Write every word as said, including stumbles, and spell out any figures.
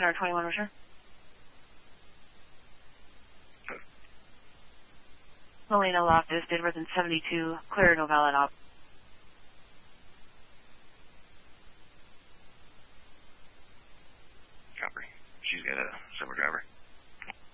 ten or twenty-one, Roger. Molina Loftus, did within seventy-two, clear, no valid op.